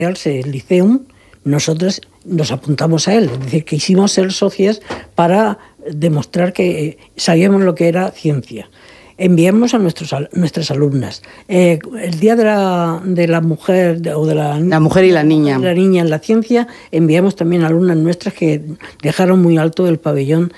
el Liceum, nosotros nos apuntamos a él, es decir, quisimos ser socias para demostrar que sabíamos lo que era ciencia. Enviamos a nuestras alumnas. El Día de la Mujer o de la mujer y la niña. La niña en la ciencia, enviamos también a alumnas nuestras que dejaron muy alto el pabellón